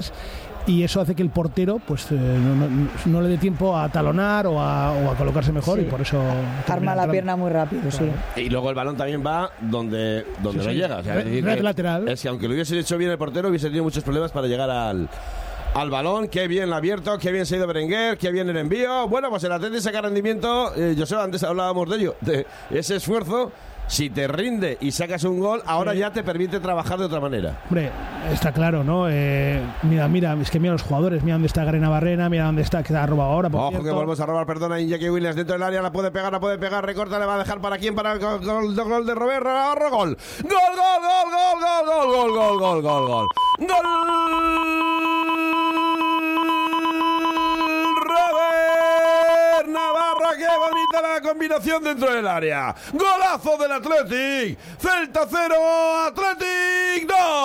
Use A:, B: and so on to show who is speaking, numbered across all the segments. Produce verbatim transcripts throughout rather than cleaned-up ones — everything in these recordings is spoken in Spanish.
A: y eso hace que el portero pues eh, no, no, no le dé tiempo a talonar o a, o a colocarse mejor, sí. Y por eso
B: arma la pierna muy rápido, claro. Sí.
C: Y luego el balón también va donde, donde
A: sí,
C: no
A: sí.
C: llega, o sea, es decir,
A: Red
C: que,
A: lateral.
C: Es que aunque lo hubiese hecho bien el portero, hubiese tenido muchos problemas para llegar al al balón. Qué bien la ha abierto, qué bien se ha ido Berenguer, qué bien el envío. Bueno, pues el Atleti saca rendimiento. eh, Joseba, antes hablábamos de ello, de ese esfuerzo. Si te rinde y sacas un gol, ahora sí. Ya te permite trabajar de otra manera.
A: Hombre, está claro, ¿no? Eh, mira, mira, es que mira los jugadores, mira dónde está Garena Barrena, mira dónde está, que ha robado ahora. Por
C: Ojo
A: cierto.
C: que volvemos a robar, perdona, Iñaki Williams dentro del área, la puede pegar, la puede pegar, recorta, le va a dejar para quién, para el gol, gol, gol de Robert Navarro, gol. Gol, gol, gol, gol, gol, gol, gol, gol, gol, gol. Gol. Robert Navarro, qué bonita la combinación dentro del área. Golazo del Athletic. Celta cero, Athletic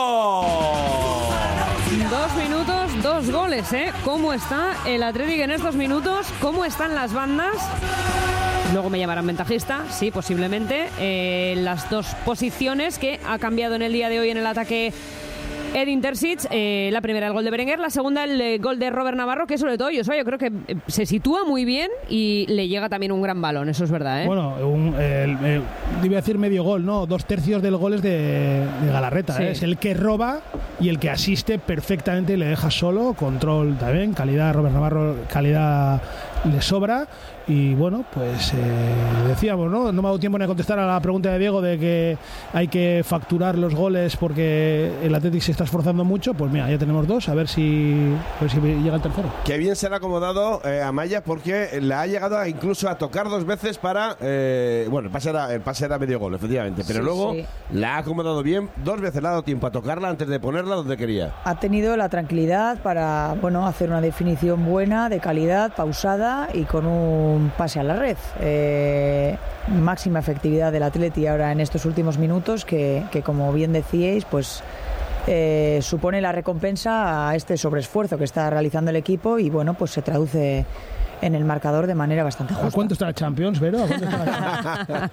C: dos.
D: Dos minutos, dos goles, ¿eh? ¿Cómo está el Athletic en estos minutos? ¿Cómo están las bandas? Luego me llamarán ventajista, sí, posiblemente. Eh, las dos posiciones que ha cambiado en el día de hoy en el ataque Edin Terzic, eh, la primera el gol de Berenguer, la segunda el eh, gol de Robert Navarro, que sobre todo yo, yo creo que eh, se sitúa muy bien y le llega también un gran balón, eso es verdad, ¿eh?
A: Bueno, un, el, el, iba a decir medio gol, ¿no? Dos tercios del gol es de, de Galarreta, sí. ¿eh? Es el que roba y el que asiste perfectamente y le deja solo, control también, calidad Robert Navarro, calidad le sobra. Y bueno, pues eh, decíamos, ¿no? No me ha dado tiempo ni a contestar a la pregunta de Diego de que hay que facturar los goles porque el Athletic se está esforzando mucho. Pues mira, ya tenemos dos, a ver si, a ver si llega el tercero.
C: Qué bien se le ha acomodado eh, a Maya, porque le ha llegado a, incluso a tocar dos veces para... Eh, bueno, el pase, era, el pase era medio gol, efectivamente, pero sí, luego sí. La ha acomodado bien, dos veces le ha dado tiempo a tocarla antes de ponerla donde quería.
B: Ha tenido la tranquilidad para, bueno, hacer una definición buena, de calidad, pausada y con un un pase a la red. Eh, máxima efectividad del Atleti ahora en estos últimos minutos que, que como bien decíais, pues eh, supone la recompensa a este sobreesfuerzo que está realizando el equipo y bueno, pues se traduce en el marcador de manera bastante justa.
A: ¿A cuánto está la Champions, Vero? ¿A, cuánto está la Champions?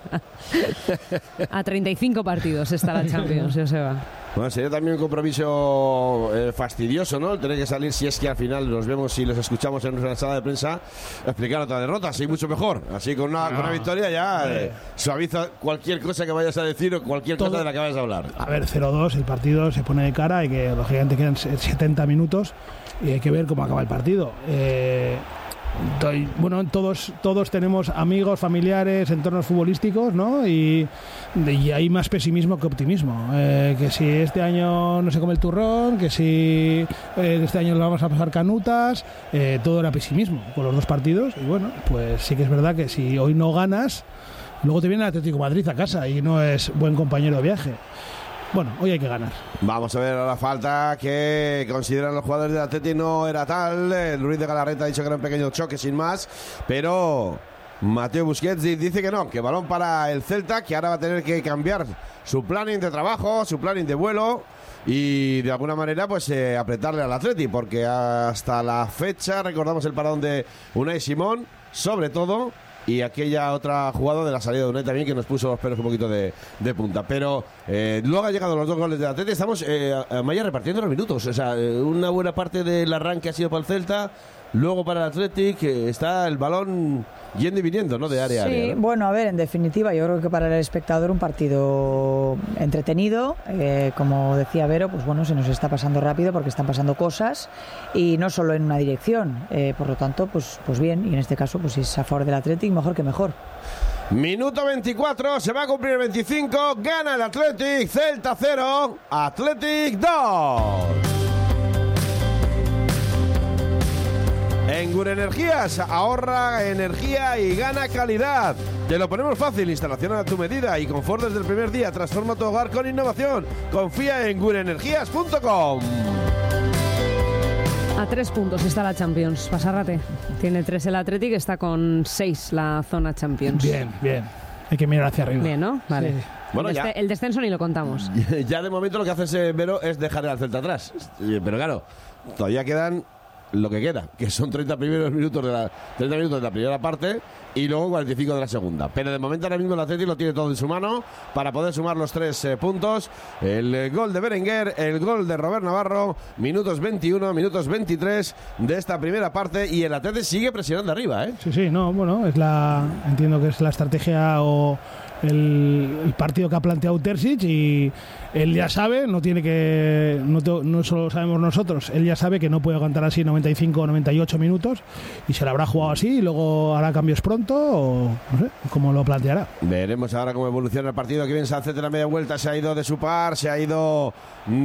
D: A treinta y cinco partidos está la Champions, Joseba.
C: Bueno, sería también un compromiso eh, fastidioso, ¿no? Tener que salir, si es que al final los vemos y los escuchamos en nuestra sala de prensa, explicar otra derrota, así mucho mejor. Así con una, no. con una victoria ya eh, suaviza cualquier cosa que vayas a decir o cualquier Todo. cosa de la que vayas a hablar.
A: A ver, cero dos, el partido se pone de cara y que lógicamente quedan setenta minutos y hay que ver cómo acaba el partido. Eh... Bueno, todos todos tenemos amigos, familiares, entornos futbolísticos, ¿no? Y, y hay más pesimismo que optimismo. Eh, que si este año no se come el turrón, que si eh, este año lo vamos a pasar canutas, eh, todo era pesimismo con los dos partidos. Y bueno, pues sí que es verdad que si hoy no ganas, luego te viene el Atlético de Madrid a casa y no es buen compañero de viaje. Bueno, hoy hay que ganar.
C: Vamos a ver la falta que consideran los jugadores del Atleti, no era tal. El Ruiz de Galarreta ha dicho que era un pequeño choque sin más, pero Mateo Busquets dice que no, que balón para el Celta, que ahora va a tener que cambiar su planning de trabajo, su planning de vuelo y de alguna manera pues eh, apretarle al Atleti, porque hasta la fecha recordamos el parón de Unai Simón, sobre todo, y aquella otra jugada de la salida de Unai también que nos puso los pelos un poquito de, de punta. Pero eh, luego han llegado los dos goles del Atleti. Estamos eh, a Maya repartiendo los minutos. O sea, eh, una buena parte del arranque ha sido para el Celta. Luego para el Athletic eh, está el balón yendo y viniendo, ¿no? De área a
B: sí,
C: área, ¿no?
B: Bueno, a ver, en definitiva, yo creo que para el espectador un partido entretenido, eh, como decía Vero, pues bueno, se nos está pasando rápido porque están pasando cosas y no solo en una dirección, eh, por lo tanto, pues, pues bien, y en este caso, pues si es a favor del Athletic, mejor que mejor.
C: Minuto veinticuatro, se va a cumplir el veinticinco, gana el Athletic, Celta cero, Athletic dos. En Gure Energías, ahorra energía y gana calidad. Te lo ponemos fácil, instalación a tu medida y confort desde el primer día. Transforma tu hogar con innovación. Confía en gure energías punto com.
D: A tres puntos está la Champions, Pasarrate. Tiene tres el Athletic, está con seis la zona Champions.
A: Bien, bien. Hay que mirar hacia arriba.
D: Bien, ¿no? Vale. Sí.
C: Bueno,
D: el,
C: ya,
D: el descenso ni lo contamos.
C: Ya de momento lo que hace ese Vero es dejar al Celta atrás. Pero claro, todavía quedan lo que queda, que son treinta primeros minutos de la treinta minutos de la primera parte y luego cuarenta y cinco de la segunda. Pero de momento ahora mismo el Atleti lo tiene todo en su mano para poder sumar los tres eh, puntos. El eh, gol de Berenguer, el gol de Robert Navarro, minutos veintiuno, minutos veintitrés de esta primera parte y el Atleti sigue presionando arriba, ¿eh?
A: Sí, sí, no, bueno, es la entiendo que es la estrategia o el, el partido que ha planteado Terzic y él ya sabe, no tiene que no, te, no solo lo sabemos nosotros, él ya sabe que no puede aguantar así noventa y cinco o noventa y ocho minutos y se lo habrá jugado así y luego hará cambios pronto o no sé cómo lo planteará.
C: Veremos ahora cómo evoluciona el partido. Que bien Sancet en la media vuelta, se ha ido de su par, se ha ido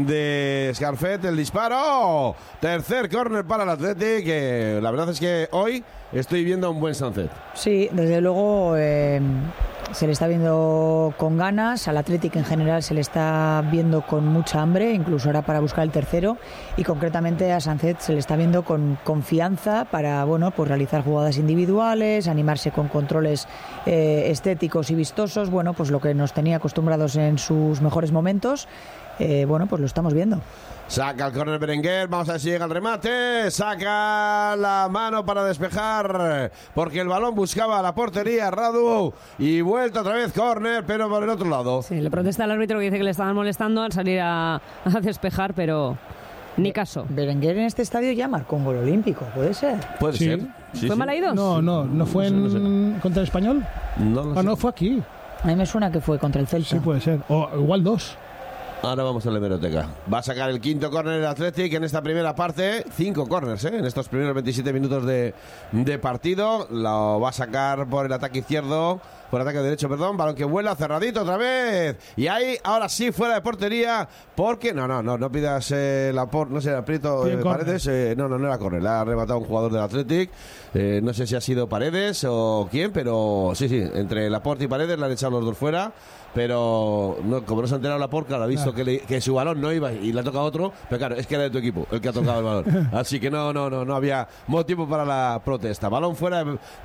C: de Scarfet, el disparo, tercer córner para el Athletic, que la verdad es que hoy estoy viendo a un buen Sancet.
B: Sí, desde luego eh, se le está viendo con ganas, al Athletic en general se le está viendo con mucha hambre, incluso ahora para buscar el tercero, y concretamente a Sancet se le está viendo con confianza para, bueno, pues realizar jugadas individuales, animarse con controles eh, estéticos y vistosos, bueno, pues lo que nos tenía acostumbrados en sus mejores momentos, eh, bueno, pues lo estamos viendo.
C: Saca el córner Berenguer, vamos a ver si llega el remate, saca la mano para despejar, porque el balón buscaba la portería, Radu, y vuelta otra vez córner, pero por el otro lado.
D: Sí, le protesta al árbitro que dice que le estaban molestando al salir a, a despejar, pero ni caso.
B: Berenguer en este estadio ya marcó un gol olímpico, ¿puede ser?
C: Puede
A: Sí.
C: ser. Sí,
D: ¿Fue
C: sí.
D: Malaidos?
A: No, no, no fue
C: No sé, no
A: en, contra el Español.
C: No lo
A: Ah,
C: sé.
A: no, fue aquí.
B: A mí me suena que fue contra el Celta.
A: Sí, puede ser. O igual dos.
C: Ahora vamos a la hemeroteca. Va a sacar el quinto córner el Athletic en esta primera parte. Cinco córners, ¿eh? En estos primeros veintisiete minutos de, de partido. Lo va a sacar por el ataque izquierdo. Por ataque derecho, perdón. Balón que vuela, cerradito otra vez. Y ahí, ahora sí, fuera de portería. Porque, no, no, no, no pidas eh, la por, no sé, aprieto eh, Paredes. Eh, no, no, no era córner. La ha arrebatado un jugador del Athletic. Eh, no sé si ha sido Paredes o quién, pero sí, sí, entre Laporte y Paredes le han echado los dos fuera. Pero no, como no se ha enterado Laporte, claro, ha visto que, le, que su balón no iba y le ha tocado otro, pero claro, es que era de tu equipo el que ha tocado el balón. Así que no, no, no, no había motivo para la protesta. Balón fuera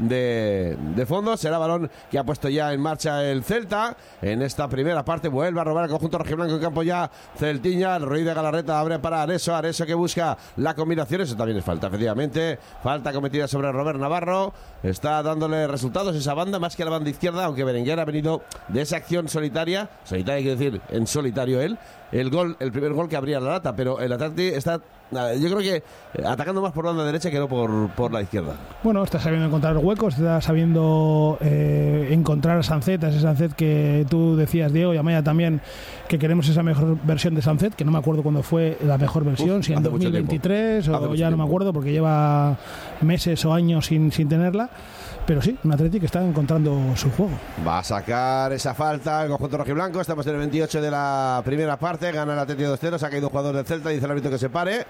C: de, de fondo, será balón que ha puesto ya en marcha el Celta. En esta primera parte vuelve a robar el conjunto rojiblanco en campo ya Celtiña. El Ruiz de Galarreta abre para Areso, Areso que busca la combinación, eso también es falta, efectivamente. Falta cometida sobre Robert Navarro. Está dándole resultados esa banda, más que la banda izquierda, aunque Berenguer ha venido de esa acción solitaria, solitaria quiere decir en solitario él, el gol, el primer gol que abría la lata, pero el Atleti está, yo creo que atacando más por banda derecha que no por, por la izquierda.
A: Bueno, está sabiendo encontrar huecos, está sabiendo eh, encontrar a Sancet, a ese Sancet que tú decías, Diego, y Amaya también, que queremos esa mejor versión de Sancet, que no me acuerdo cuándo fue la mejor versión, Uf, si en dos mil veintitrés o ya no me acuerdo, porque lleva meses o años sin, sin tenerla. Pero sí, un Atleti que está encontrando su juego.
C: Va a sacar esa falta el conjunto rojiblanco. Estamos en el veintiocho de la primera parte. Gana el Atleti dos cero. Se ha caído un jugador del Celta. Dice el árbitro que se pare.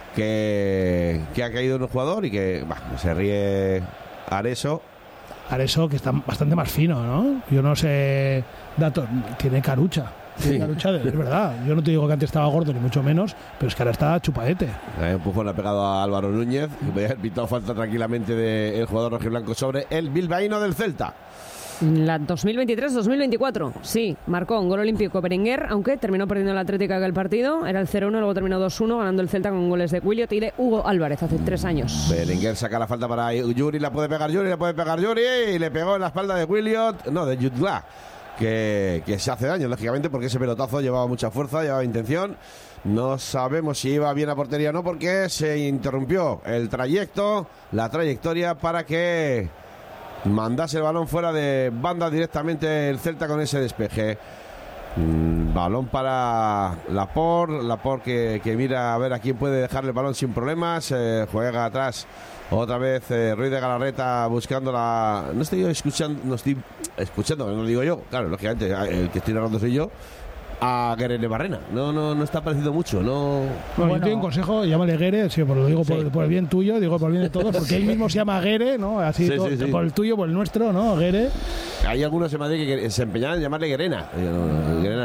C: Que, que ha caído un jugador y que bah, se ríe Areso.
A: Areso, que está bastante más fino, ¿no? Yo no sé. Datos. Tiene carucha. Sí. Carucha, es verdad. Yo no te digo que antes estaba gordo, ni mucho menos, pero es que ahora está chupadete.
C: Un empujón ha pegado a Álvaro Núñez. Podría haber pitado falta tranquilamente del jugador rojiblanco sobre el bilbaíno del Celta.
D: La dos mil veintitrés dos mil veinticuatro, sí, marcó un gol olímpico Berenguer, aunque terminó perdiendo el Atlético aquel partido. Era el cero uno, luego terminó dos uno, ganando el Celta con goles de Williot y de Hugo Álvarez hace tres años.
C: Berenguer saca la falta para Yuri, la puede pegar Yuri, la puede pegar Yuri, y le pegó en la espalda de Williot, no, de Jutla. Que, que se hace daño, lógicamente, porque ese pelotazo llevaba mucha fuerza, llevaba intención. No sabemos si iba bien a portería o no, porque se interrumpió el trayecto, la trayectoria, para que mandase el balón fuera de banda directamente el Celta con ese despeje. Mm, balón para Laporte, Laporte que, que mira a ver a quién puede dejarle el balón sin problemas. Eh, juega atrás otra vez eh, Ruiz de Galarreta buscando la... No estoy escuchando, no estoy escuchando, no lo digo yo, claro, lógicamente el que estoy narrando soy yo. A Guerre Barrena, no, no, no está pareciendo mucho, no.
A: Bueno, bueno, yo te doy un consejo, llámale Guerre, sí, por lo digo por, sí. por el bien tuyo, digo por el bien de todos, porque él mismo se llama Guerre, ¿no? Así, sí, todo, sí, sí. Por el tuyo, por el nuestro, ¿no? Guerre.
C: Hay algunos en Madrid que se empeñaban en llamarle Guerena. No, Guerena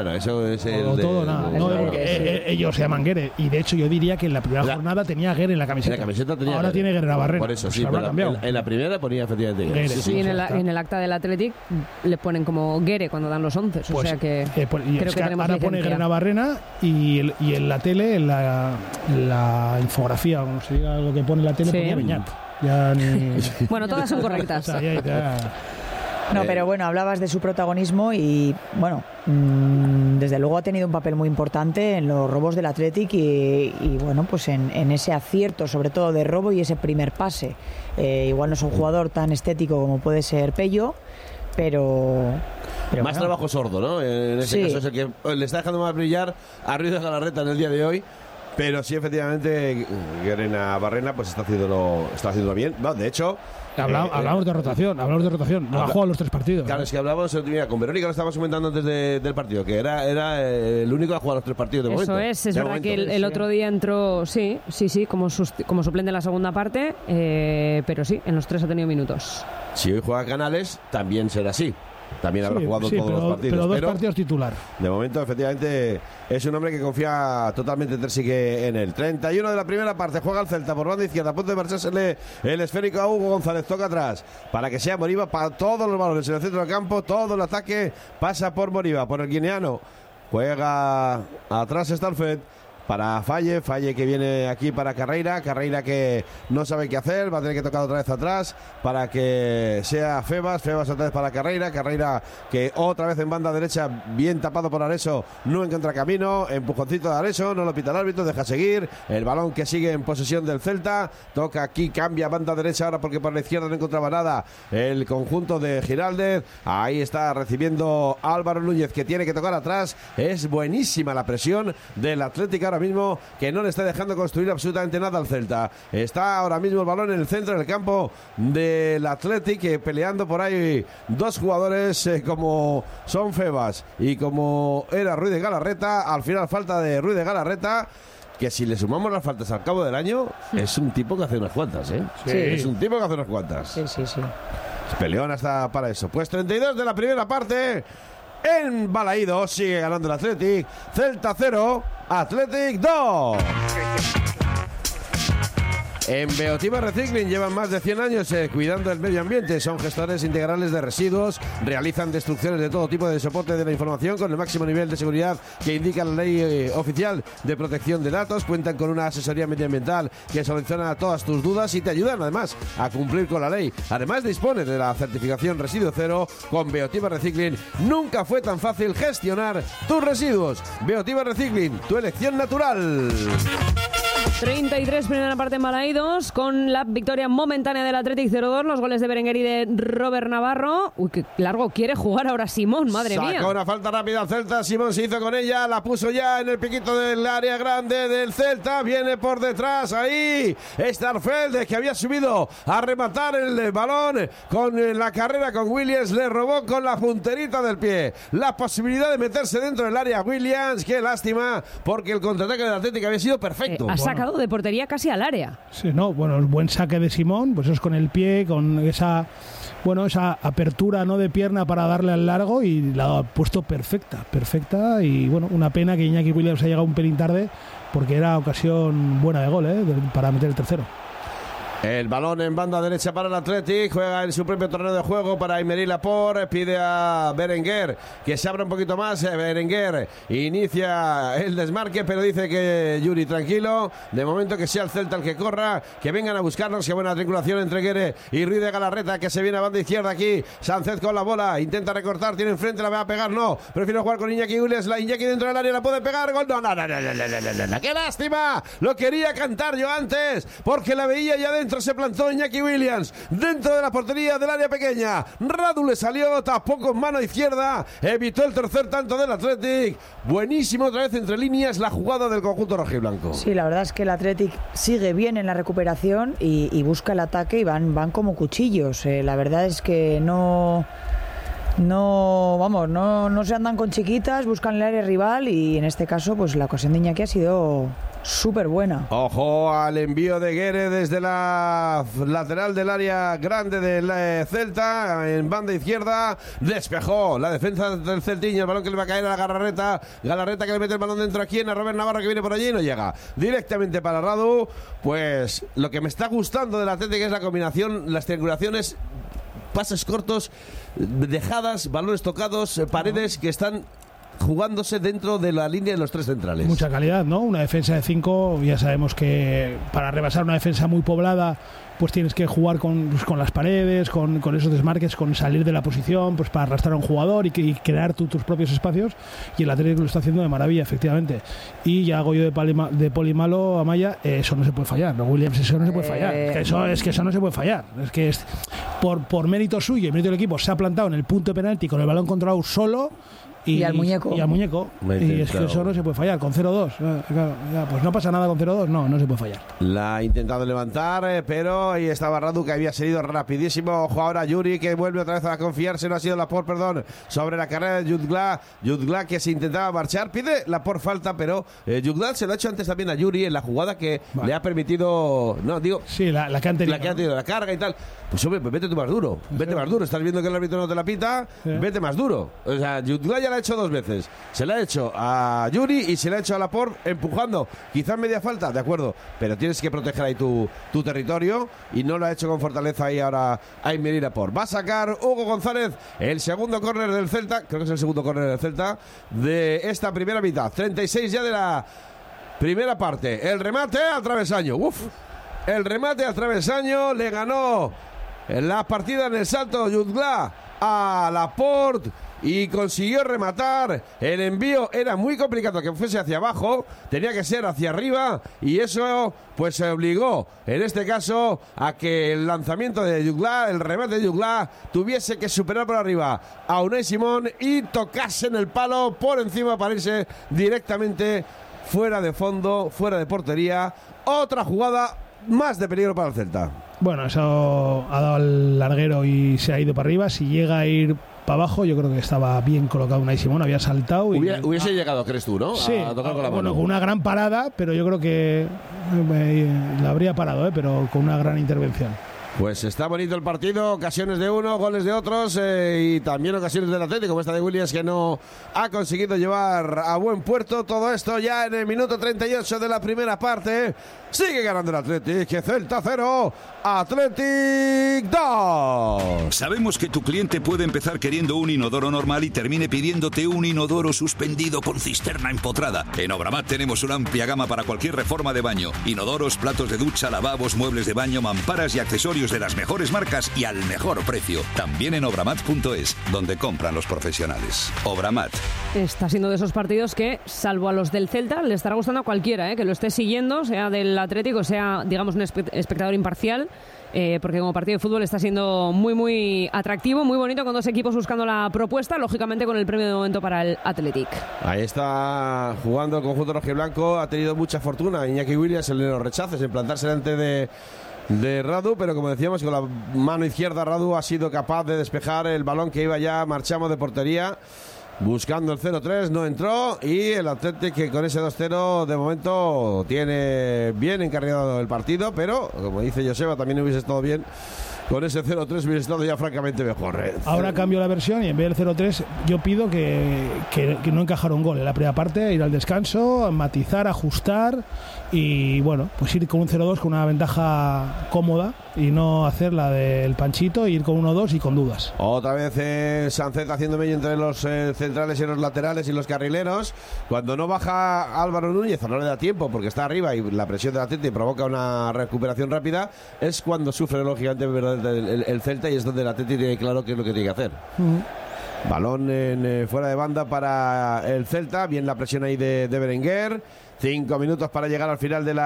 C: nada. Eso es el
A: o
C: de,
A: todo nada.
C: de-
A: No,
C: de-
A: porque, eh, eh, ellos se llaman Guerre. Y de hecho yo diría que en la primera
C: La-
A: jornada tenía Guerre en la camiseta.
C: En la camiseta tenía
A: Ahora
C: Guerre.
A: tiene Guerre Navarrena.
C: Por eso,
A: Pues
C: sí.
A: habrá
C: pero
A: cambiado.
C: En, en la primera ponía efectivamente Guerre.
A: Guerre.
C: Sí,
D: Sí,
C: sí.
D: en el,
A: está.
D: en el acta del Athletic le ponen como Guerre cuando dan los once. O
A: Pues,
D: sea que
A: eh, pues, y
D: creo
A: es
D: que
A: que
D: tenemos
A: ahora pone
D: licencia.
A: Guerre Navarrena y, el- y en la tele, en la, en la infografía, como se diga lo que pone en la tele,
D: Sí.
A: ponía Beñat. Ya ni...
D: Bueno, todas son
A: O
D: correctas.
A: sea, ya- ya-
B: No,
C: Eh,
B: pero bueno, hablabas de su protagonismo y, bueno, mmm, desde luego ha tenido un papel muy importante en los robos del Athletic y, y, bueno, pues en, en ese acierto, sobre todo de robo y ese primer pase. Eh, igual no es un jugador tan estético como puede ser Pello, pero... pero
C: Más
B: bueno.
C: trabajo sordo, ¿no? En ese
B: Sí.
C: caso es el que le está dejando más brillar a Ruiz de Galarreta en el día de hoy. Pero sí, efectivamente, Guerre Navarrena pues está haciéndolo, está haciéndolo bien. No, de hecho...
A: Habla-
C: eh,
A: hablamos de rotación, hablamos de rotación. No ha
C: habla-
A: jugado los tres partidos.
C: Claro,
A: ¿no?
C: es que hablábamos mira, con Verónica, lo estábamos comentando antes de- del partido, que era, era eh, el único que ha jugado los tres partidos de
D: Eso
C: momento.
D: es, es
C: De
D: verdad
C: momento.
D: que el, el otro día entró, sí, sí, sí, como, sust- como suplente en la segunda parte, eh, pero sí, en los tres ha tenido minutos.
C: Si hoy juega Canales, también será así. También habrá
A: Sí,
C: jugado
A: sí,
C: todos
A: pero,
C: los partidos.
A: pero dos
C: pero
A: partidos titular.
C: de momento, efectivamente, es un hombre que confía totalmente Tersique en él. treinta y uno de la primera parte, juega el Celta por banda izquierda, a punto de marchársele el esférico a Hugo González, toca atrás, para que sea Moriba para todos los balones en el centro del campo, todo el ataque pasa por Moriba, por el guineano, juega atrás está el Fed. Para Falle, Falle que viene aquí para Carreira, Carreira que no sabe qué hacer, va a tener que tocar otra vez atrás para que sea Febas, Febas otra vez para Carreira, Carreira que otra vez en banda derecha, bien tapado por Areso, no encuentra camino, empujoncito de Areso, no lo pita el árbitro, deja seguir, el balón que sigue en posesión del Celta, toca aquí, cambia banda derecha ahora porque por la izquierda no encontraba nada el conjunto de Giraldez, ahí está recibiendo Álvaro Núñez que tiene que tocar atrás, es buenísima la presión del Atlético ahora mismo, que no le está dejando construir absolutamente nada al Celta. Está ahora mismo el balón en el centro del campo del Athletic, eh, peleando por ahí dos jugadores eh, como son Febas y como era Ruiz de Galarreta. Al final falta de Ruiz de Galarreta, que si le sumamos las faltas al cabo del año, es un tipo que hace unas cuantas, ¿eh?
A: Sí.
C: Es un tipo que hace unas cuantas.
B: Sí, sí, sí.
C: Peleón hasta para eso. Pues treinta y dos de la primera parte. En Balaído sigue ganando el Athletic. Celta cero, Athletic dos. En Beotiva Recycling llevan más de cien años eh, cuidando el medio ambiente. Son gestores integrales de residuos, realizan destrucciones de todo tipo de soporte de la información con el máximo nivel de seguridad que indica la ley eh, oficial de protección de datos. Cuentan con una asesoría medioambiental que soluciona todas tus dudas y te ayudan además a cumplir con la ley. Además dispone de la certificación Residuo Cero. Con Beotiva Recycling nunca fue tan fácil gestionar tus residuos. Beotiva Recycling, tu elección natural.
D: treinta y tres primera parte en Balaídos, con la victoria momentánea del Athletic cero dos, los goles de Berenguer y de Robert Navarro. Uy, qué largo quiere jugar ahora Simón, madre
C: Sacó
D: mía.
C: una falta rápida al Celta, Simón se hizo con ella, la puso ya en el piquito del área grande del Celta, viene por detrás, ahí Starfeld, que había subido a rematar el balón con la carrera con Williams, le robó con la punterita del pie la posibilidad de meterse dentro del área Williams. Qué lástima, porque el contraataque del Atlético había sido
D: Eh,
C: perfecto.
D: ha sacado de portería casi al área.
A: Sí, no, bueno, el buen saque de Simón, pues eso es con el pie, con esa, bueno, esa apertura, no de pierna para darle al largo y la ha puesto perfecta, perfecta y bueno, una pena que Iñaki Williams ha llegado un pelín tarde porque era ocasión buena de gol, ¿eh? de, para meter el tercero.
C: El balón en banda derecha para el Athletic, juega en su propio terreno de juego para Aymeri Laporte, pide a Berenguer que se abra un poquito más. Berenguer inicia el desmarque, pero dice que Yuri tranquilo, de momento que sea el Celta el que corra, que vengan a buscarnos, que buena triangulación entre Guerre y Ruiz de Galarreta, que se viene a banda izquierda aquí, Sánchez con la bola, intenta recortar, tiene enfrente, la va a pegar, no, prefiero jugar con Iñaki Williams, la Iñaki dentro del área, la puede pegar, gol, no, no, no, no, no, no, no, no, qué lástima, lo quería cantar yo antes, porque la veía ya dentro. Se plantó Iñaki Williams dentro de la portería del área pequeña. Radu le salió, tapó con mano izquierda, evitó el tercer tanto del Athletic. Buenísimo otra vez entre líneas la jugada del conjunto rojiblanco.
B: Sí, la verdad es que el Athletic sigue bien en la recuperación y, y busca el ataque y van, van como cuchillos. Eh, la verdad es que no... No, vamos, no, no se andan con chiquitas, buscan el área rival y en este caso pues la ocasión de Iñaki ha sido súper buena.
C: Ojo al envío de Guerre desde la lateral del área grande del eh, Celta, en banda izquierda, despejó la defensa del Celtiño, el balón que le va a caer a la Galarreta, Galarreta que le mete el balón dentro aquí en a Robert Navarro que viene por allí y no llega, directamente para Radu. Pues lo que me está gustando del Atlético es la combinación, las triangulaciones, pases cortos, dejadas, balones tocados, paredes que están jugándose dentro de la línea de los tres centrales.
A: Mucha calidad, ¿no? Una defensa de cinco, ya sabemos que para rebasar una defensa muy poblada, pues tienes que jugar con, pues, con las paredes, con, con esos desmarques, con salir de la posición, pues para arrastrar a un jugador y, y crear tú tus propios espacios, y el Atlético lo está haciendo de maravilla, efectivamente. Y ya hago yo de, palima, de Polimalo a Maya, eh, eso no se puede fallar, ¿no, Williams? Eso no se puede fallar.
B: Eh...
A: Es, que eso, es que eso no se puede fallar. Es que es, por, por mérito suyo y mérito del equipo, se ha plantado en el punto de penalti con el balón controlado solo. Y,
B: y al muñeco.
A: Y al muñeco. Y es que eso no se puede fallar. Con cero dos. Claro, ya, pues no pasa nada con cero dos. No, no se puede fallar.
C: La ha intentado levantar, eh, pero ahí estaba Radu, que había salido rapidísimo. Ojo ahora Yuri, que vuelve otra vez a confiarse. No ha sido Laporte, perdón. Sobre la carrera de Jutgla. Jutgla que se intentaba marchar. Pide la por falta, pero eh, Jutgla se lo ha hecho antes también a Yuri en la jugada que vale. le ha permitido. No, digo.
A: Sí, la, la que han tenido.
C: La que ha tenido, la carga y tal. Pues hombre, pues vete tú más duro. Vete sí. más duro. Estás viendo que el árbitro no te la pita. Sí. Vete más duro. O sea, Jutgla ya la ha hecho dos veces. Se la ha hecho a Yuri y se la ha hecho a Laporte empujando. Quizás media falta, de acuerdo, pero tienes que proteger ahí tu, tu territorio, y no lo ha hecho con fortaleza ahí ahora Aymeri Laporte. Va a sacar Hugo González el segundo córner del Celta, creo que es el segundo córner del Celta de esta primera mitad. treinta y seis ya de la primera parte. El remate al travesaño. Uf, el remate al travesaño le ganó la partida en el salto Jutgla a Laporte y consiguió rematar. El envío era muy complicado que fuese hacia abajo, tenía que ser hacia arriba, y eso pues se obligó en este caso a que el lanzamiento de Jutgla, el remate de Jutgla, tuviese que superar por arriba a Unai Simón y tocase en el palo por encima para irse directamente fuera de fondo, fuera de portería. Otra jugada más de peligro para el Celta.
A: Bueno, eso ha dado al larguero y se ha ido para arriba. Si llega a ir para abajo, yo creo que estaba bien colocado Unai Simón, había saltado y
C: Hubiera, hubiese ah, llegado, crees tú, ¿no?
A: Sí,
C: a tocar con la
A: bueno,
C: mano.
A: Con una gran parada, pero yo creo que eh, la habría parado, ¿eh? Pero con una gran intervención.
C: Pues está bonito el partido, ocasiones de uno, goles de otros, eh, y también ocasiones del Atlético, como esta de Williams, que no ha conseguido llevar a buen puerto. Todo esto ya en el minuto treinta y ocho de la primera parte. Sigue ganando el Atlético, que Celta cero, Athletic dos.
E: Sabemos que tu cliente puede empezar queriendo un inodoro normal y termine pidiéndote un inodoro suspendido con cisterna empotrada. En Obramat tenemos una amplia gama para cualquier reforma de baño. Inodoros, platos de ducha, lavabos, muebles de baño, mamparas y accesorios de las mejores marcas y al mejor precio. También en obramat punto es, donde compran los profesionales. Obramat.
D: Está siendo de esos partidos que, salvo a los del Celta, le estará gustando a cualquiera, ¿eh? Que lo esté siguiendo, sea del Atlético, sea, digamos, un espectador imparcial. Eh, porque como partido de fútbol está siendo muy muy atractivo, muy bonito, con dos equipos buscando la propuesta, lógicamente con el premio de momento para el Athletic.
C: Ahí está jugando el conjunto rojiblanco, ha tenido mucha fortuna Iñaki Williams en los rechaces, en plantarse delante de de Radu, pero como decíamos, con la mano izquierda Radu ha sido capaz de despejar el balón que iba ya, marchamos de portería, buscando el cero tres, no entró, y el Atlético, que con ese dos cero de momento tiene bien encargado el partido, pero como dice Joseba, también hubiese estado bien con ese cero tres, hubiese estado ya francamente mejor. ¿eh?
A: Ahora cambio la versión y en vez del cero tres yo pido que, que, que no encajara un gol en la primera parte, ir al descanso, matizar, ajustar y bueno, pues ir con un cero dos con una ventaja cómoda y no hacer la del Panchito, ir con uno dos y con dudas.
C: Otra vez eh, Sánchez haciendo medio entre los eh, centrales y los laterales y los carrileros. Cuando no baja Álvaro Núñez, o no le da tiempo porque está arriba y la presión del Atlético provoca una recuperación rápida, es cuando sufre lógicamente el, el, el Celta, y es donde el Atlético tiene claro qué es lo que tiene que hacer. Uh-huh. Balón en, eh, fuera de banda para el Celta, bien la presión ahí de, de Berenguer. Cinco minutos para llegar al final de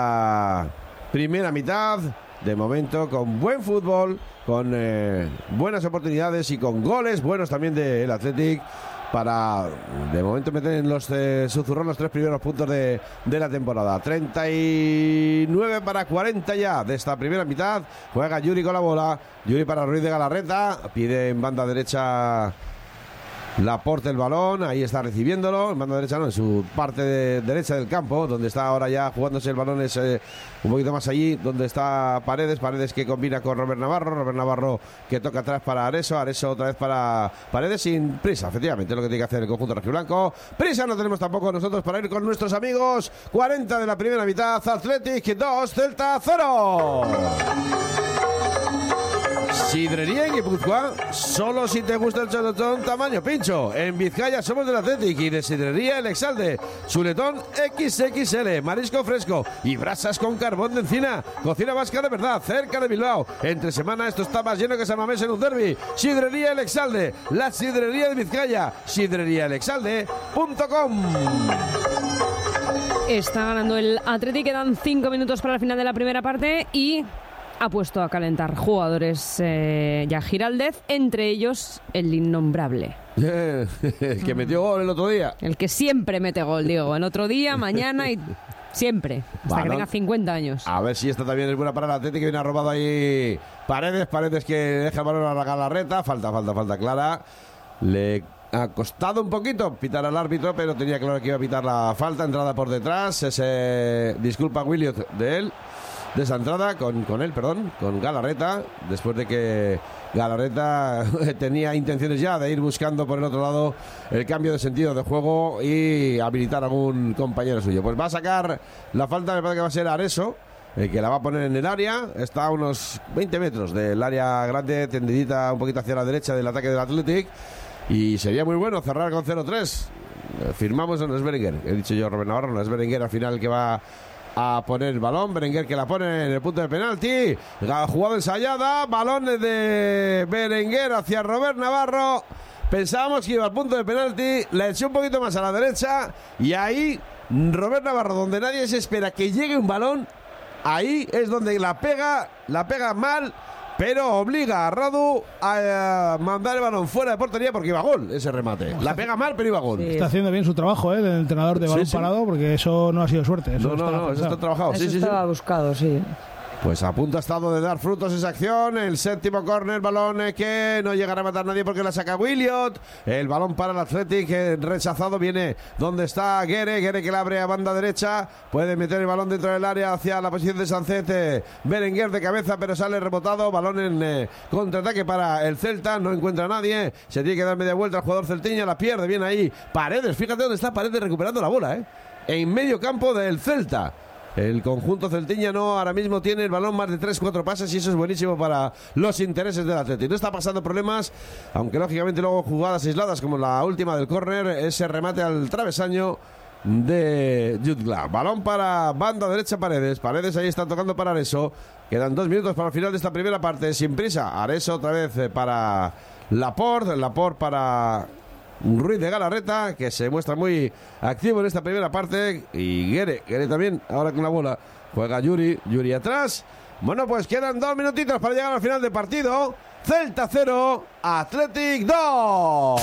C: la primera mitad. De momento con buen fútbol, con eh, buenas oportunidades y con goles buenos también del Athletic para de momento meter en los eh, Suzurrón los tres primeros puntos de, de la temporada. Treinta y nueve para cuarenta ya de esta primera mitad. Juega Yuri con la bola, Yuri para Ruiz de Galarreta, pide en banda derecha Laporte el balón, ahí está recibiéndolo, en banda derecha no, en su parte de derecha del campo, donde está ahora ya jugándose el balón es eh, un poquito más allí, donde está Paredes, Paredes que combina con Robert Navarro, Robert Navarro que toca atrás para Areso, Areso otra vez para Paredes sin prisa, efectivamente, es lo que tiene que hacer el conjunto rojiblanco. Prisa no tenemos tampoco nosotros para ir con nuestros amigos. Cuarenta de la primera mitad, Athletic dos, Celta cero. Sidrería en Guipúzcoa, solo si te gusta el chuletón tamaño pincho. En Vizcaya somos del Athletic y de Sidrería El Exalde. Chuletón equis equis ele, marisco fresco y brasas con carbón de encina. Cocina vasca de verdad, cerca de Bilbao. Entre semana esto está más lleno que San Mamés en un derbi. Sidrería El Exalde, la sidrería de Vizcaya. sidrería el exalde punto com.
D: Está ganando el Athletic, quedan cinco minutos para el final de la primera parte y ha puesto a calentar jugadores eh, ya Giraldez, entre ellos el innombrable.
C: El que metió gol el otro día.
D: El que siempre mete gol, digo. El otro día, mañana y siempre. Hasta
C: Balón.
D: Que tenga cincuenta años.
C: A ver si esta también es buena para el Atlético, que viene robado ahí Paredes. Paredes que deja el balón a la Galarreta. Falta, falta, falta clara. Le ha costado un poquito pitar al árbitro, pero tenía claro que iba a pitar la falta. Entrada por detrás. Ese disculpa Williot de él. De esa entrada con, con él, perdón, con Galarreta, después de que Galarreta tenía intenciones ya de ir buscando por el otro lado el cambio de sentido de juego y habilitar a algún compañero suyo. Pues va a sacar la falta, me parece que va a ser Areso, el que la va a poner en el área. Está a unos veinte metros del área grande, tendidita un poquito hacia la derecha del ataque del Athletic, y sería muy bueno cerrar con cero tres. Firmamos en los Berenguer, he dicho yo Robert Navarro, no es Berenguer al final que va a poner el balón. Berenguer que la pone en el punto de penalti. La jugada ensayada, balón de Berenguer hacia Robert Navarro. Pensábamos que iba al punto de penalti, la echó un poquito más a la derecha y ahí Robert Navarro, donde nadie se espera que llegue un balón, ahí es donde la pega, la pega mal, pero obliga a Radu a mandar el balón fuera de portería porque iba a gol ese remate. La pega mal, pero iba a gol.
B: Sí.
A: Está haciendo bien su trabajo, ¿eh? El entrenador de balón
C: Sí, sí.
A: parado, porque eso no ha sido suerte. Eso
C: No, no, no, eso está trabajado.
B: Eso
C: Sí, sí,
B: estaba
C: sí.
B: buscado, sí.
C: Pues a punto ha estado de dar frutos esa acción. El séptimo córner, balón eh, que no llegará a matar nadie porque la saca Williot. El balón para el Athletic, eh, rechazado. Viene donde está Guere. Guere que la abre a banda derecha. Puede meter el balón dentro del área hacia la posición de Sancet. Berenguer de cabeza, pero sale rebotado. Balón en eh, contraataque para el Celta. No encuentra a nadie. Se tiene que dar media vuelta al jugador celtiña. La pierde bien ahí Paredes. Fíjate dónde está Paredes recuperando la bola, ¿eh? En medio campo del Celta. El conjunto celtiñano ahora mismo tiene el balón más de tres cuatro pases y eso es buenísimo para los intereses del Atlético. No está pasando problemas, aunque lógicamente luego jugadas aisladas como la última del córner, ese remate al travesaño de Jude Glass. Balón para banda derecha Paredes. Paredes ahí está tocando para Areso. Quedan dos minutos para el final de esta primera parte. Sin prisa. Areso otra vez para Laporte. Laporte para Ruiz de Galarreta, que se muestra muy activo en esta primera parte. Y Guere, Guere también, ahora con la bola. Juega Yuri, Yuri atrás. Bueno, pues quedan dos minutitos para llegar al final del partido. Celta cero, Athletic dos.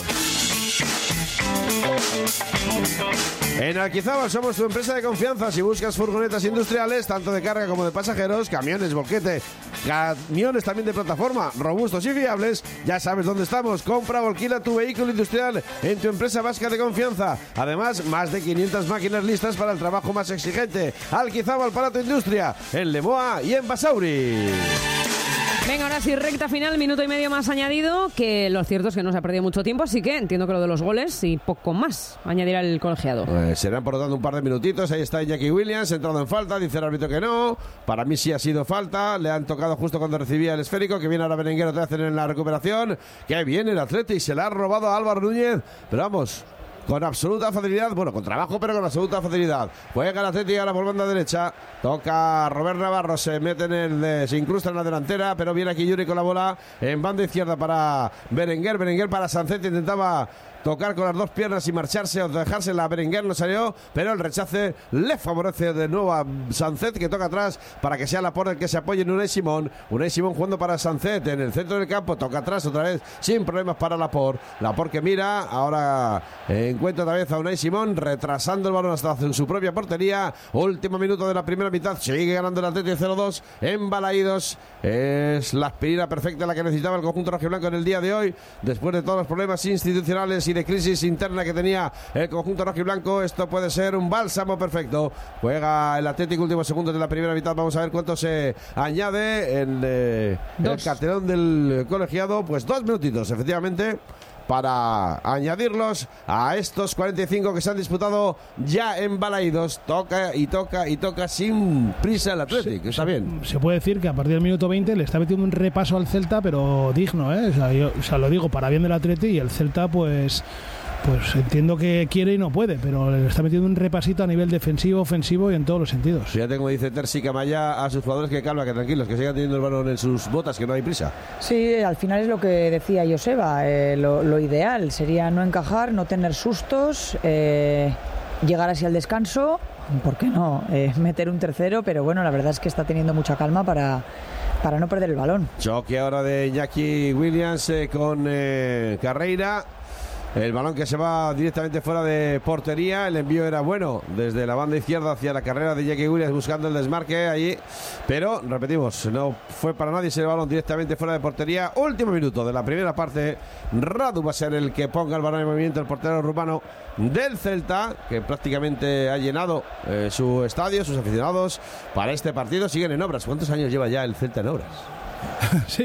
C: En Alquizábal somos tu empresa de confianza. Si buscas furgonetas industriales, tanto de carga como de pasajeros, camiones, volquete, camiones también de plataforma, robustos y fiables, ya sabes dónde estamos. Compra o alquila tu vehículo industrial en tu empresa vasca de confianza. Además, más de quinientas máquinas listas para el trabajo más exigente. Alquizábal para tu industria, en Lemoa y en Basauri.
D: Venga, ahora sí, recta final, minuto y medio más añadido, que lo cierto es que no se ha perdido mucho tiempo, así que entiendo que lo de los goles y poco más añadirá el colegiado.
C: Eh, serán por lo tanto un par de minutitos. Ahí está Jackie Williams, entrado en falta, dice el árbitro que no. Para mí sí ha sido falta, le han tocado justo cuando recibía el esférico, que viene ahora Berenguer otra vez en la recuperación. Que viene el Athletic, se la ha robado a Álvaro Núñez, pero vamos, con absoluta facilidad, bueno, con trabajo, pero con absoluta facilidad. Juega el Atlético ahora por banda derecha. Toca Robert Navarro, se mete en el, eh, se incrusta en la delantera, pero viene aquí Yuri con la bola en banda izquierda para Berenguer. Berenguer para Sancet, intentaba tocar con las dos piernas y marcharse o dejarse la Berenguer, no salió, pero el rechace le favorece de nuevo a Sancet, que toca atrás para que sea Laporte el que se apoye en Unai Simón. Unai Simón jugando para Sancet en el centro del campo, toca atrás otra vez sin problemas para Laporte. Laporte que mira, ahora eh, encuentra otra vez a Unai Simón, retrasando el balón hasta en su propia portería. Último minuto de la primera mitad, sigue ganando el Atlético cero dos en Balaídos. Es la aspirina perfecta la que necesitaba el conjunto rojiblanco en el día de hoy, después de todos los problemas institucionales y de crisis interna que tenía el conjunto rojiblanco. Esto puede ser un bálsamo perfecto. Juega el Atlético últimos segundos de la primera mitad. Vamos a ver cuánto se añade en eh, el cartelón del colegiado. Pues dos minutitos, efectivamente, para añadirlos a estos cuarenta y cinco que se han disputado ya en Balaídos. Toca y toca y toca sin prisa el Atlético,
A: se,
C: está bien.
A: Se puede decir que a partir del minuto veinte le está metiendo un repaso al Celta, pero digno, ¿eh? O sea, yo, o sea, lo digo para bien del Atlético, y el Celta pues... Pues entiendo que quiere y no puede, pero le está metiendo un repasito a nivel defensivo, ofensivo y en todos los sentidos.
C: Fíjate como dice Terzi Camaya a sus jugadores, que calma, que tranquilos, que sigan teniendo el balón en sus botas, que no hay prisa.
B: Sí, al final es lo que decía Joseba, eh, lo, lo ideal sería no encajar, no tener sustos, eh, llegar así al descanso, ¿por qué no? Eh, meter un tercero, pero bueno, la verdad es que está teniendo mucha calma para... para no perder el balón.
C: Choque ahora de Iñaki Williams eh, con eh, Carreira. El balón que se va directamente fuera de portería. El envío era bueno desde la banda izquierda hacia la carrera de Iñaki Williams, buscando el desmarque allí, pero repetimos, no fue para nadie ese balón directamente fuera de portería. Último minuto de la primera parte. Radu va a ser el que ponga el balón en movimiento, el portero rumano del Celta, que prácticamente ha llenado eh, su estadio, sus aficionados para este partido. Siguen en obras. ¿Cuántos años lleva ya el Celta en obras?
A: Sí.